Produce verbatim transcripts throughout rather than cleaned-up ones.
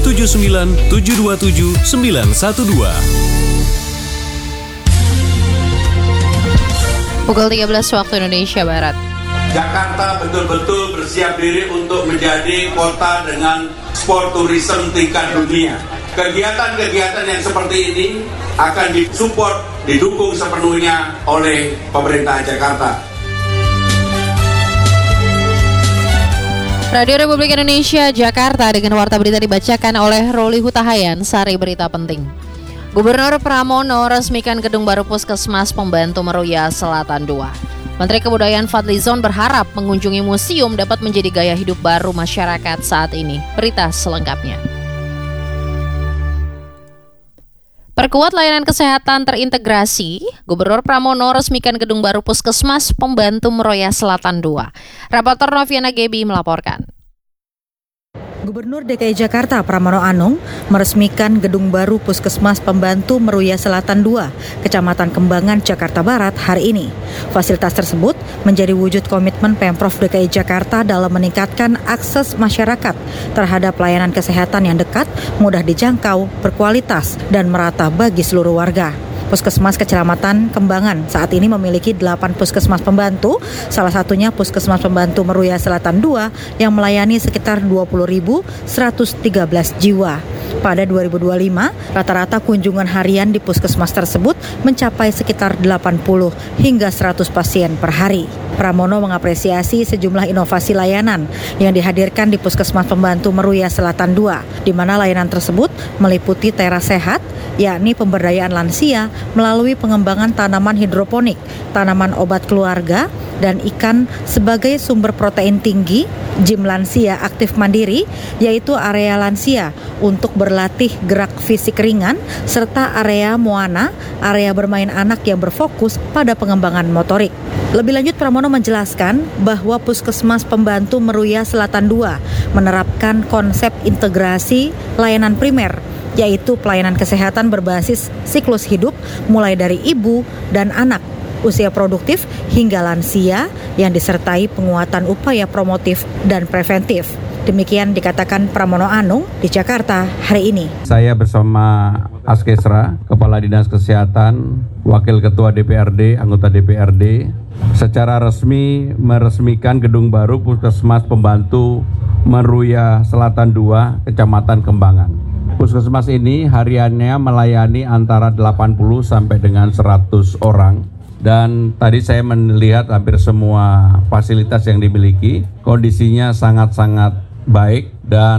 tujuh sembilan tujuh dua tujuh sembilan satu dua. Pukul tiga belas waktu Indonesia Barat. Jakarta betul-betul bersiap diri untuk menjadi kota dengan sport tourism tingkat dunia. Kegiatan-kegiatan yang seperti ini akan disupport, didukung sepenuhnya oleh pemerintah Jakarta. Radio Republik Indonesia Jakarta dengan warta berita dibacakan oleh Roli Hutahayan. Sari berita penting. Gubernur Pramono resmikan gedung baru Puskesmas Pembantu Meruya Selatan dua. Menteri Kebudayaan Fadlizon berharap mengunjungi museum dapat menjadi gaya hidup baru masyarakat saat ini. Berita selengkapnya. Perkuat layanan kesehatan terintegrasi, Gubernur Pramono resmikan gedung baru Puskesmas Pembantu Meruya Selatan dua. Raportor Noviana Gebi melaporkan. Gubernur D K I Jakarta Pramono Anung meresmikan gedung baru Puskesmas Pembantu Meruya Selatan dua, Kecamatan Kembangan, Jakarta Barat hari ini. Fasilitas tersebut menjadi wujud komitmen Pemprov D K I Jakarta dalam meningkatkan akses masyarakat terhadap layanan kesehatan yang dekat, mudah dijangkau, berkualitas, dan merata bagi seluruh warga. Puskesmas Kecamatan Kembangan saat ini memiliki delapan puskesmas pembantu, salah satunya Puskesmas Pembantu Meruya Selatan dua yang melayani sekitar dua puluh ribu seratus tiga belas jiwa. Pada dua ribu dua puluh lima, rata-rata kunjungan harian di puskesmas tersebut mencapai sekitar delapan puluh hingga seratus pasien per hari. Pramono mengapresiasi sejumlah inovasi layanan yang dihadirkan di Puskesmas Pembantu Meruya Selatan dua, di mana layanan tersebut meliputi teras sehat, yakni pemberdayaan lansia melalui pengembangan tanaman hidroponik, tanaman obat keluarga, dan ikan sebagai sumber protein tinggi, gym lansia aktif mandiri, yaitu area lansia untuk berlatih gerak fisik ringan, serta area moana, area bermain anak yang berfokus pada pengembangan motorik. Lebih lanjut, Pramono menjelaskan bahwa Puskesmas Pembantu Meruya Selatan dua menerapkan konsep integrasi layanan primer, yaitu pelayanan kesehatan berbasis siklus hidup mulai dari ibu dan anak, usia produktif hingga lansia yang disertai penguatan upaya promotif dan preventif. Demikian dikatakan Pramono Anung di Jakarta hari ini. Saya bersama Askesra, Kepala Dinas Kesehatan, Wakil Ketua D P R D, anggota D P R D, secara resmi meresmikan gedung baru Puskesmas Pembantu Meruya Selatan dua, Kecamatan Kembangan. Puskesmas ini hariannya melayani antara delapan puluh sampai dengan seratus orang. Dan tadi saya melihat hampir semua fasilitas yang dimiliki, kondisinya sangat-sangat baik dan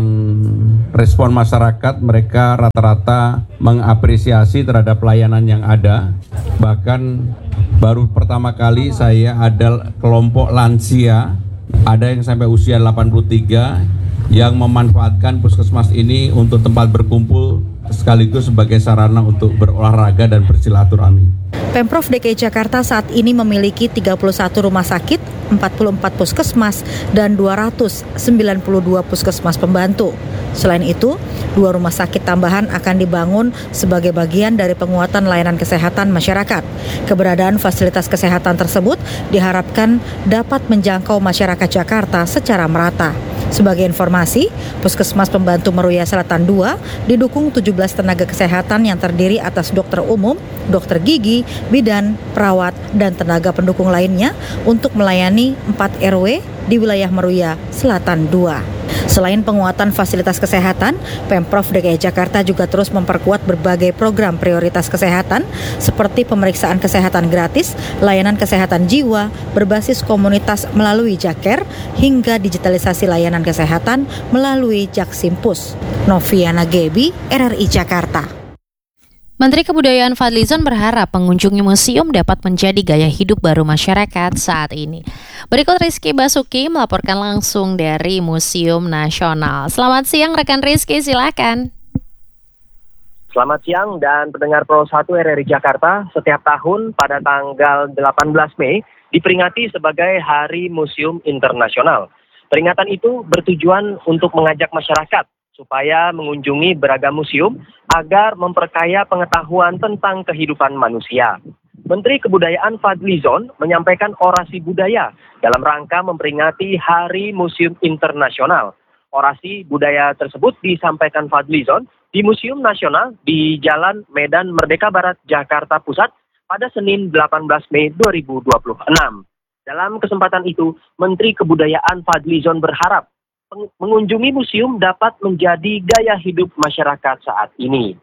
respon masyarakat mereka rata-rata mengapresiasi terhadap pelayanan yang ada. Bahkan baru pertama kali saya ada kelompok lansia, ada yang sampai usia delapan puluh tiga yang memanfaatkan puskesmas ini untuk tempat berkumpul sekaligus sebagai sarana untuk berolahraga dan bersilaturahmi. Pemprov D K I Jakarta saat ini memiliki tiga puluh satu rumah sakit, empat puluh empat puskesmas, dan dua ratus sembilan puluh dua puskesmas pembantu. Selain itu, dua rumah sakit tambahan akan dibangun sebagai bagian dari penguatan layanan kesehatan masyarakat. Keberadaan fasilitas kesehatan tersebut diharapkan dapat menjangkau masyarakat Jakarta secara merata. Sebagai informasi, Puskesmas Pembantu Meruya Selatan dua didukung tujuh belas tenaga kesehatan yang terdiri atas dokter umum, dokter gigi, bidan, perawat, dan tenaga pendukung lainnya untuk melayani empat R W di wilayah Meruya Selatan dua. Selain penguatan fasilitas kesehatan, Pemprov D K I Jakarta juga terus memperkuat berbagai program prioritas kesehatan seperti pemeriksaan kesehatan gratis, layanan kesehatan jiwa, berbasis komunitas melalui Jaker, hingga digitalisasi layanan kesehatan melalui Jaksimpus. Noviana Gebi, R R I Jakarta. Menteri Kebudayaan Fadlizon berharap mengunjungi museum dapat menjadi gaya hidup baru masyarakat saat ini. Berikut Rizky Basuki melaporkan langsung dari Museum Nasional. Selamat siang rekan Rizky, silakan. Selamat siang dan pendengar Pro satu R R I Jakarta. Setiap tahun pada tanggal delapan belas Mei diperingati sebagai Hari Museum Internasional. Peringatan itu bertujuan untuk mengajak masyarakat supaya mengunjungi beragam museum agar memperkaya pengetahuan tentang kehidupan manusia. Menteri Kebudayaan Fadlizon menyampaikan orasi budaya dalam rangka memperingati Hari Museum Internasional. Orasi budaya tersebut disampaikan Fadlizon di Museum Nasional di Jalan Medan Merdeka Barat, Jakarta Pusat pada Senin delapan belas Mei dua ribu dua puluh enam. Dalam kesempatan itu, Menteri Kebudayaan Fadlizon berharap mengunjungi museum dapat menjadi gaya hidup masyarakat saat ini.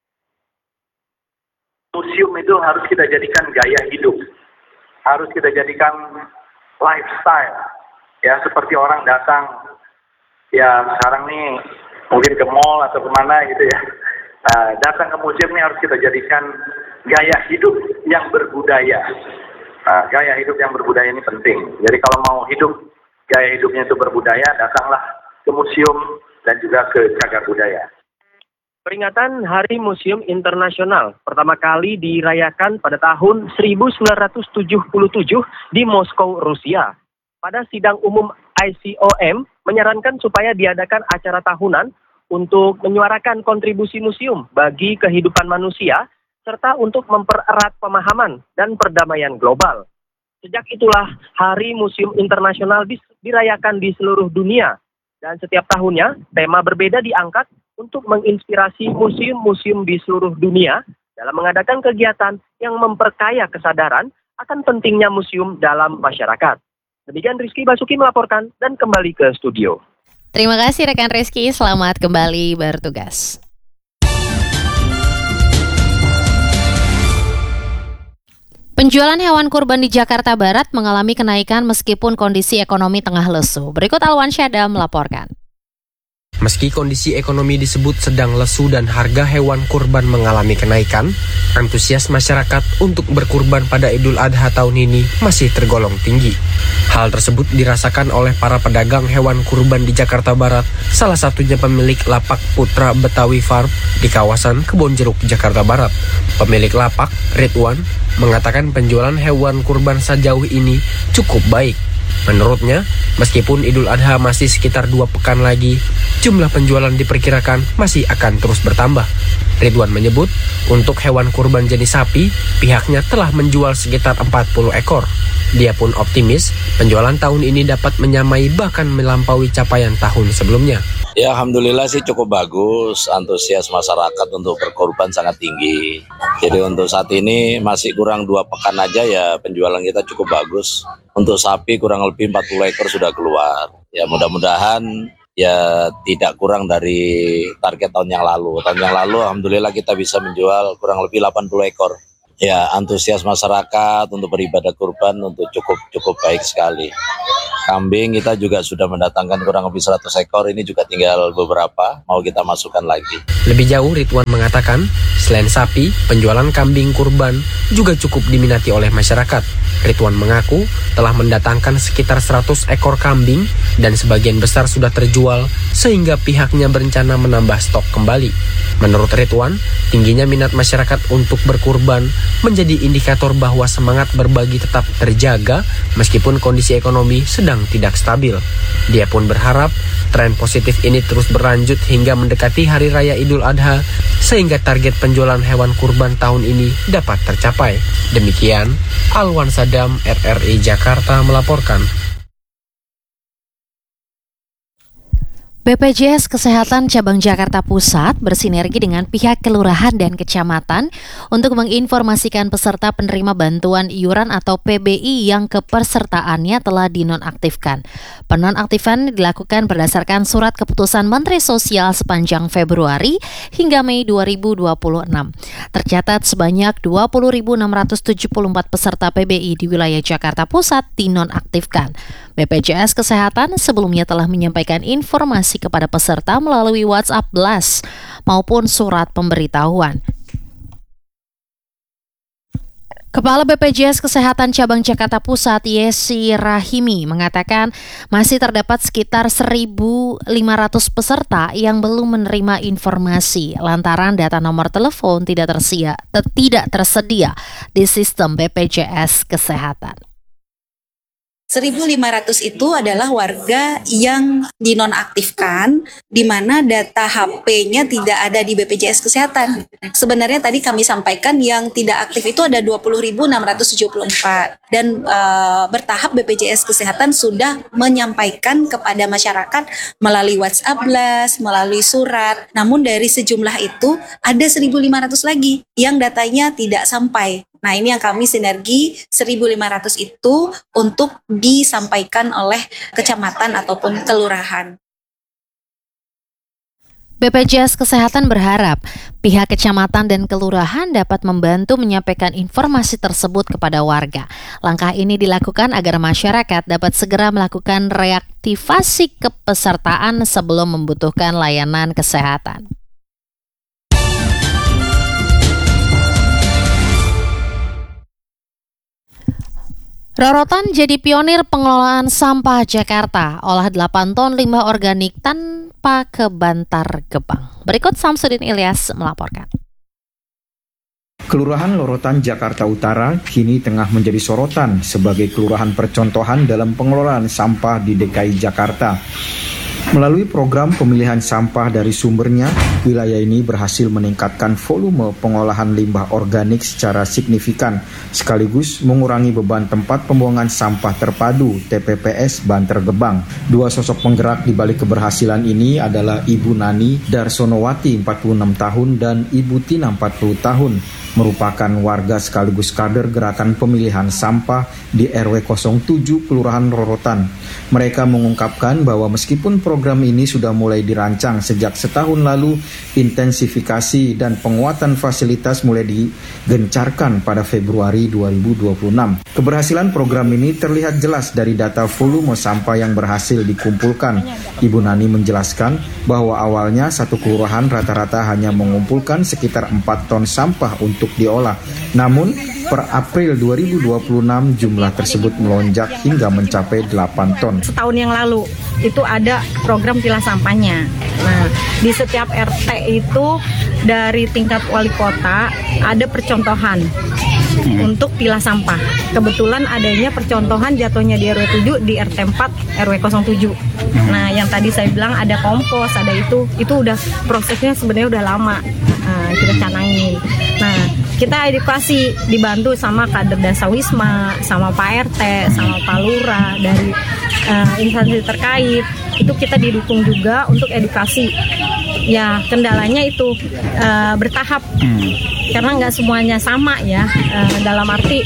Museum itu harus kita jadikan gaya hidup, harus kita jadikan lifestyle, ya seperti orang datang, ya sekarang nih mungkin ke mall atau kemana gitu ya, nah, datang ke museum ini harus kita jadikan gaya hidup yang berbudaya. Nah, gaya hidup yang berbudaya ini penting. Jadi kalau mau hidup gaya hidupnya itu berbudaya, datanglah ke museum dan juga ke cagar budaya. Peringatan Hari Museum Internasional pertama kali dirayakan pada tahun seribu sembilan ratus tujuh puluh tujuh di Moskow, Rusia. Pada sidang umum I C O M menyarankan supaya diadakan acara tahunan untuk menyuarakan kontribusi museum bagi kehidupan manusia serta untuk mempererat pemahaman dan perdamaian global. Sejak itulah Hari Museum Internasional dirayakan di seluruh dunia dan setiap tahunnya tema berbeda diangkat untuk menginspirasi museum-museum di seluruh dunia dalam mengadakan kegiatan yang memperkaya kesadaran akan pentingnya museum dalam masyarakat. Demikian Rizky Basuki melaporkan dan kembali ke studio. Terima kasih rekan Rizky, selamat kembali bertugas. Penjualan hewan kurban di Jakarta Barat mengalami kenaikan meskipun kondisi ekonomi tengah lesu. Berikut Alwan Syada melaporkan. Meski kondisi ekonomi disebut sedang lesu dan harga hewan kurban mengalami kenaikan, antusias masyarakat untuk berkurban pada Idul Adha tahun ini masih tergolong tinggi. Hal tersebut dirasakan oleh para pedagang hewan kurban di Jakarta Barat, salah satunya pemilik lapak Putra Betawi Farm di kawasan Kebonjeruk, Jakarta Barat. Pemilik lapak, Ridwan, mengatakan penjualan hewan kurban sejauh ini cukup baik. Menurutnya, meskipun Idul Adha masih sekitar dua pekan lagi, jumlah penjualan diperkirakan masih akan terus bertambah. Ridwan menyebut, untuk hewan kurban jenis sapi, pihaknya telah menjual sekitar empat puluh ekor. Dia pun optimis, penjualan tahun ini dapat menyamai bahkan melampaui capaian tahun sebelumnya. Ya, alhamdulillah sih cukup bagus, antusias masyarakat untuk berkorban sangat tinggi. Jadi untuk saat ini masih kurang dua pekan aja ya penjualan kita cukup bagus. Untuk sapi kurang lebih empat puluh ekor sudah keluar. Ya mudah-mudahan ya tidak kurang dari target tahun yang lalu. Tahun yang lalu alhamdulillah kita bisa menjual kurang lebih delapan puluh ekor. Ya antusias masyarakat untuk beribadah kurban untuk cukup cukup baik sekali. Kambing kita juga sudah mendatangkan kurang lebih seratus ekor, ini juga tinggal beberapa, mau kita masukkan lagi. Lebih jauh Ridwan mengatakan, selain sapi, penjualan kambing kurban juga cukup diminati oleh masyarakat. Ridwan mengaku telah mendatangkan sekitar seratus ekor kambing dan sebagian besar sudah terjual sehingga pihaknya berencana menambah stok kembali. Menurut Ridwan, tingginya minat masyarakat untuk berkurban menjadi indikator bahwa semangat berbagi tetap terjaga meskipun kondisi ekonomi sedang tidak stabil. Dia pun berharap tren positif ini terus berlanjut hingga mendekati Hari Raya Idul Adha sehingga target penjualan hewan kurban tahun ini dapat tercapai. Demikian, Alwan Sadam, R R I Jakarta melaporkan. B P J S Kesehatan Cabang Jakarta Pusat bersinergi dengan pihak kelurahan dan kecamatan untuk menginformasikan peserta penerima bantuan iuran atau P B I yang kepesertaannya telah dinonaktifkan. Penonaktifan dilakukan berdasarkan surat keputusan Menteri Sosial sepanjang Februari hingga Mei dua ribu dua puluh enam. Tercatat sebanyak dua puluh ribu enam ratus tujuh puluh empat peserta P B I di wilayah Jakarta Pusat dinonaktifkan. B P J S Kesehatan sebelumnya telah menyampaikan informasi kepada peserta melalui WhatsApp Blast maupun surat pemberitahuan. Kepala B P J S Kesehatan Cabang Jakarta Pusat Yesi Rahimi mengatakan masih terdapat sekitar seribu lima ratus peserta yang belum menerima informasi lantaran data nomor telepon tidak tersedia, tidak tersedia di sistem B P J S Kesehatan. seribu lima ratus itu adalah warga yang dinonaktifkan, di mana data H P-nya tidak ada di B P J S Kesehatan. Sebenarnya tadi kami sampaikan yang tidak aktif itu ada dua puluh ribu enam ratus tujuh puluh empat. Dan e, bertahap B P J S Kesehatan sudah menyampaikan kepada masyarakat melalui WhatsApp Blast, melalui surat. Namun dari sejumlah itu ada seribu lima ratus lagi yang datanya tidak sampai. Nah, ini yang kami sinergi seribu lima ratus itu untuk disampaikan oleh kecamatan ataupun kelurahan. B P J S Kesehatan berharap pihak kecamatan dan kelurahan dapat membantu menyampaikan informasi tersebut kepada warga. Langkah ini dilakukan agar masyarakat dapat segera melakukan reaktivasi kepesertaan sebelum membutuhkan layanan kesehatan. Rorotan jadi pionir pengelolaan sampah Jakarta, olah delapan ton limbah organik tanpa ke Bantar Gebang. Berikut Samsudin Ilyas melaporkan. Kelurahan Rorotan Jakarta Utara kini tengah menjadi sorotan sebagai kelurahan percontohan dalam pengelolaan sampah di D K I Jakarta. Melalui program pemilihan sampah dari sumbernya, wilayah ini berhasil meningkatkan volume pengolahan limbah organik secara signifikan, sekaligus mengurangi beban tempat pembuangan sampah terpadu T P P S Bantar Gebang. Dua sosok penggerak di balik keberhasilan ini adalah Ibu Nani Darsonowati empat puluh enam tahun dan Ibu Tina empat puluh tahun, merupakan warga sekaligus kader gerakan pemilihan sampah di R W nol tujuh Kelurahan Rorotan. Mereka mengungkapkan bahwa meskipun program ini sudah mulai dirancang sejak setahun lalu, intensifikasi dan penguatan fasilitas mulai digencarkan pada Februari dua ribu dua puluh enam. Keberhasilan program ini terlihat jelas dari data volume sampah yang berhasil dikumpulkan. Ibu Nani menjelaskan bahwa awalnya satu kelurahan rata-rata hanya mengumpulkan sekitar empat ton sampah untuk diolah. Namun, per April dua ribu dua puluh enam jumlah tersebut melonjak hingga mencapai delapan ton. Setahun yang lalu itu ada program pilah sampahnya. Nah, di setiap R T itu dari tingkat wali kota ada percontohan hmm. untuk pilah sampah. Kebetulan adanya percontohan jatuhnya di R W tujuh, di R T empat, R W nol tujuh. Hmm. Nah, yang tadi saya bilang ada kompos, ada itu, itu udah prosesnya sebenarnya udah lama. Nah, kita canangin. Nah, kita edukasi dibantu sama kader Dasawisma, sama Pak R T, sama Pak Lurah dari uh, instansi terkait. Itu kita didukung juga untuk edukasi. Ya, kendalanya itu uh, bertahap, hmm. karena nggak semuanya sama ya. Uh, dalam arti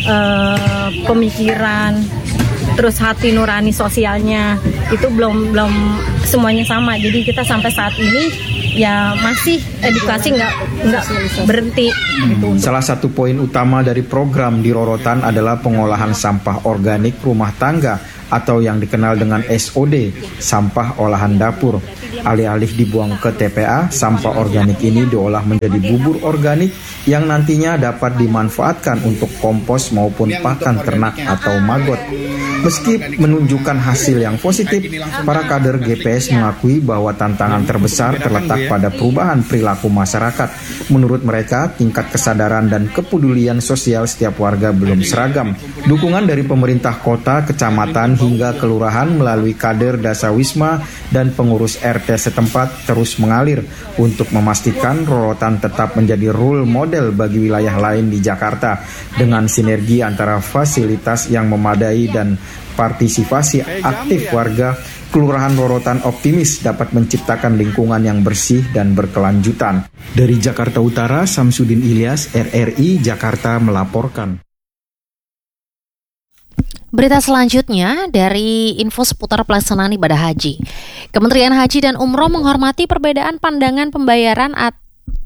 uh, pemikiran, terus hati nurani sosialnya itu belum belum semuanya sama. Jadi kita sampai saat ini ya masih edukasi nggak nggak berhenti. Gitu. Salah satu poin utama dari program di Rorotan adalah pengolahan sampah organik rumah tangga atau yang dikenal dengan S O D, sampah olahan dapur. Alih-alih dibuang ke T P A, sampah organik ini diolah menjadi bubur organik yang nantinya dapat dimanfaatkan untuk kompos maupun pakan ternak atau magot. Meski menunjukkan hasil yang positif, para kader G P S mengakui bahwa tantangan terbesar terletak pada perubahan perilaku masyarakat. Menurut mereka, tingkat kesadaran dan kepedulian sosial setiap warga belum seragam. Dukungan dari pemerintah kota, kecamatan, hingga kelurahan melalui kader Dasawisma dan pengurus R T setempat terus mengalir untuk memastikan Rorotan tetap menjadi role model bagi wilayah lain di Jakarta. Dengan sinergi antara fasilitas yang memadai dan partisipasi aktif warga, Kelurahan Rorotan optimis dapat menciptakan lingkungan yang bersih dan berkelanjutan. Dari Jakarta Utara, Samsudin Ilyas, R R I Jakarta melaporkan. Berita selanjutnya dari info seputar pelaksanaan ibadah haji. Kementerian Haji dan Umroh menghormati perbedaan pandangan pembayaran at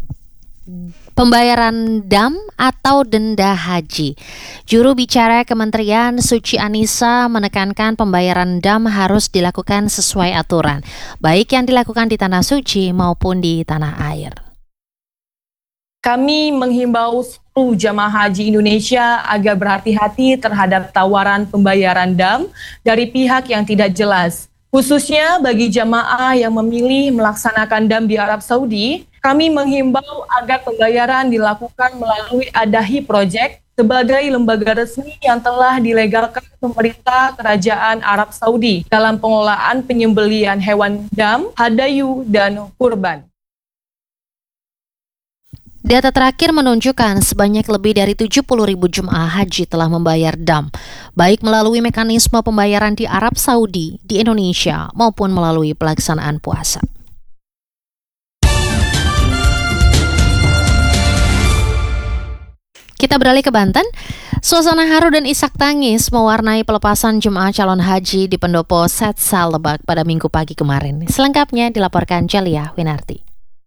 pembayaran dam atau denda haji. Juru bicara Kementerian Suci Anissa menekankan pembayaran dam harus dilakukan sesuai aturan, baik yang dilakukan di tanah suci maupun di tanah air. Kami menghimbau seluruh jamaah haji Indonesia agar berhati-hati terhadap tawaran pembayaran dam dari pihak yang tidak jelas. Khususnya bagi jamaah yang memilih melaksanakan dam di Arab Saudi, kami menghimbau agar pembayaran dilakukan melalui Adahi Project sebagai lembaga resmi yang telah dilegalkan pemerintah Kerajaan Arab Saudi dalam pengelolaan penyembelihan hewan dam, hadayu, dan kurban. Data terakhir menunjukkan sebanyak lebih dari tujuh puluh ribu jemaah haji telah membayar dam, baik melalui mekanisme pembayaran di Arab Saudi, di Indonesia, maupun melalui pelaksanaan puasa. Kita beralih ke Banten. Suasana haru dan isak tangis mewarnai pelepasan jemaah calon haji di Pendopo Setsal Lebak pada Minggu pagi kemarin. Selengkapnya dilaporkan Jalia Winarti.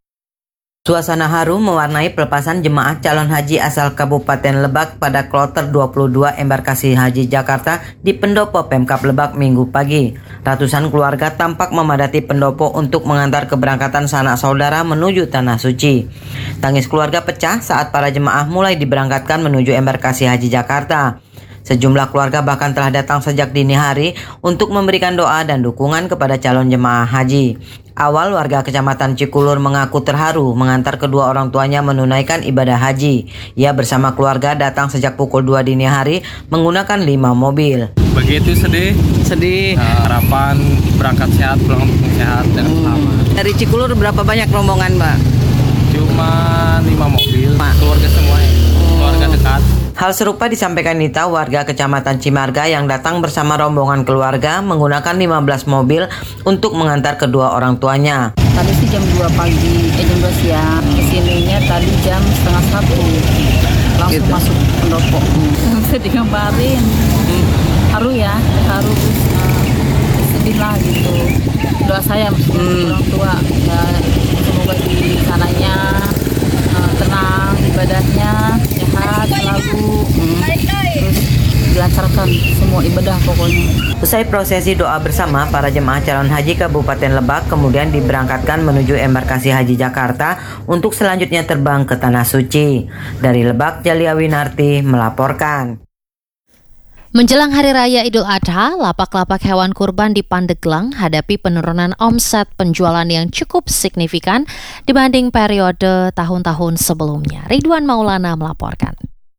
Suasana haru mewarnai pelepasan jemaah calon haji asal Kabupaten Lebak pada kloter dua puluh dua Embarkasi Haji Jakarta di Pendopo Pemkab Lebak Minggu pagi. Ratusan keluarga tampak memadati pendopo untuk mengantar keberangkatan sanak saudara menuju Tanah Suci. Tangis keluarga pecah saat para jemaah mulai diberangkatkan menuju Embarkasi Haji Jakarta. Sejumlah keluarga bahkan telah datang sejak dini hari untuk memberikan doa dan dukungan kepada calon jemaah haji. Awal warga Kecamatan Cikulur mengaku terharu mengantar kedua orang tuanya menunaikan ibadah haji. Ia bersama keluarga datang sejak pukul dua dini hari menggunakan lima mobil. Begitu sedih, sedih. Nah, harapan berangkat sehat, pulang sehat dan selamat. Dari Cikulur berapa banyak rombongan, Mbak? Cuma lima mobil, keluarga semua, keluarga dekat. Hal serupa disampaikan Nita, warga Kecamatan Cimarga yang datang bersama rombongan keluarga menggunakan lima belas mobil untuk mengantar kedua orang tuanya. Tadi sih jam dua pagi, eh jam dua siang, kesininya tadi jam setengah satu, langsung gitu. Masuk pendopo. Sedih kemarin, hmm. haru ya, haru, uh, sedih lah gitu. Doa saya hmm. orang tua, ya semoga di sananya uh, tenang ibadahnya, sehat selalu, hmm. terus dilancarkan semua ibadah pokoknya. Usai prosesi doa bersama, para jemaah calon haji Kabupaten Lebak kemudian diberangkatkan menuju Embarkasi Haji Jakarta untuk selanjutnya terbang ke Tanah Suci. Dari Lebak, Jalia Winarti melaporkan. Menjelang Hari Raya Idul Adha, lapak-lapak hewan kurban di Pandeglang hadapi penurunan omset penjualan yang cukup signifikan dibanding periode tahun-tahun sebelumnya. Ridwan Maulana melaporkan.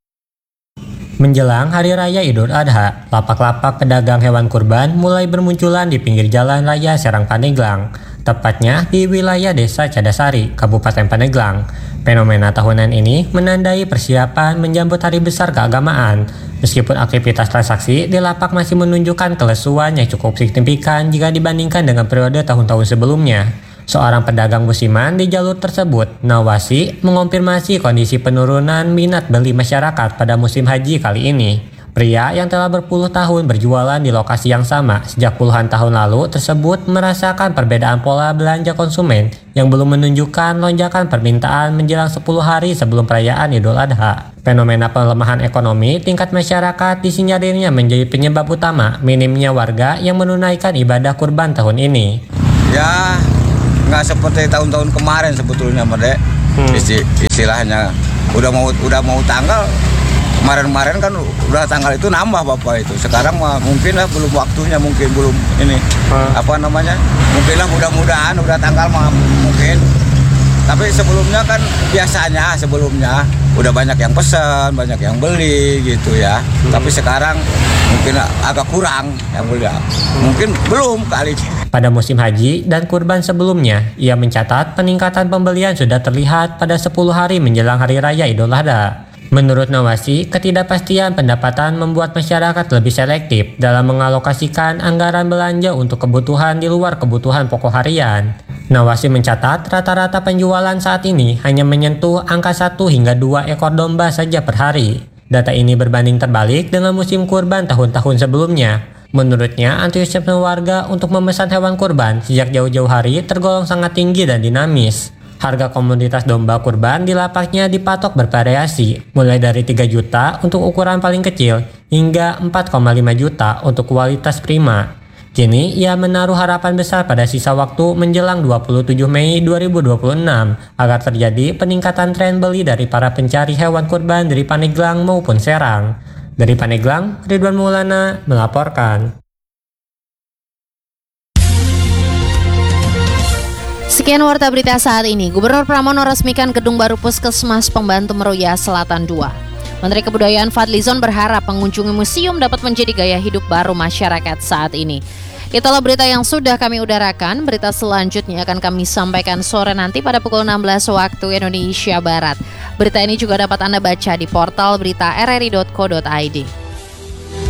Menjelang Hari Raya Idul Adha, lapak-lapak pedagang hewan kurban mulai bermunculan di pinggir jalan raya Serang Pandeglang, tepatnya di wilayah Desa Cadasari, Kabupaten Pandeglang. Fenomena tahunan ini menandai persiapan menjambut hari besar keagamaan. Meskipun aktivitas transaksi di lapak masih menunjukkan kelesuan yang cukup signifikan jika dibandingkan dengan periode tahun-tahun sebelumnya. Seorang pedagang musiman di jalur tersebut, Nawasi, mengonfirmasi kondisi penurunan minat beli masyarakat pada musim haji kali ini. Pria yang telah berpuluh tahun berjualan di lokasi yang sama sejak puluhan tahun lalu tersebut merasakan perbedaan pola belanja konsumen yang belum menunjukkan lonjakan permintaan menjelang sepuluh hari sebelum perayaan Idul Adha. Fenomena pelemahan ekonomi tingkat masyarakat disinyarirnya menjadi penyebab utama minimnya warga yang menunaikan ibadah kurban tahun ini. Ya, nggak seperti tahun-tahun kemarin sebetulnya, Merde. Hmm. Isti, istilahnya udah mau udah mau tanggal. Kemarin-kemarin kan udah tanggal itu nambah Bapak itu. Sekarang mah mungkin lah belum waktunya, mungkin belum ini hmm. apa namanya. Mungkin lah mudah-mudahan udah tanggal mah mungkin. Tapi sebelumnya kan biasanya sebelumnya udah banyak yang pesan, banyak yang beli gitu ya. Hmm. Tapi sekarang mungkin agak kurang yang beli. Mungkin belum kali. Pada musim haji dan kurban sebelumnya, ia mencatat peningkatan pembelian sudah terlihat pada sepuluh hari menjelang Hari Raya Idul Adha. Menurut Nawasi, ketidakpastian pendapatan membuat masyarakat lebih selektif dalam mengalokasikan anggaran belanja untuk kebutuhan di luar kebutuhan pokok harian. Nawasi mencatat rata-rata penjualan saat ini hanya menyentuh angka satu hingga dua ekor domba saja per hari. Data ini berbanding terbalik dengan musim kurban tahun-tahun sebelumnya. Menurutnya, antusiasme warga untuk memesan hewan kurban sejak jauh-jauh hari tergolong sangat tinggi dan dinamis. Harga komoditas domba kurban di lapaknya dipatok bervariasi, mulai dari tiga juta untuk ukuran paling kecil hingga empat koma lima juta untuk kualitas prima. Kini ia menaruh harapan besar pada sisa waktu menjelang dua puluh tujuh Mei dua ribu dua puluh enam agar terjadi peningkatan tren beli dari para pencari hewan kurban dari Pandeglang maupun Serang. Dari Pandeglang, Ridwan Maulana melaporkan. Sekian warta berita saat ini. Gubernur Pramono resmikan gedung baru Puskesmas Pembantu Meruya Selatan dua. Menteri Kebudayaan Fadlizon berharap mengunjungi museum dapat menjadi gaya hidup baru masyarakat saat ini. Itulah berita yang sudah kami udarakan. Berita selanjutnya akan kami sampaikan sore nanti pada pukul enam belas waktu Indonesia Barat. Berita ini juga dapat Anda baca di portal berita r r i dot co dot i d.